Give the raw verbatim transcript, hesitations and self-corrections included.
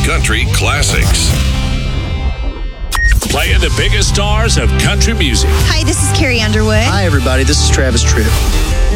Country Classics. Playing the biggest stars of country music. Hi, this is Carrie Underwood. Hi, everybody. This is Travis Tritt.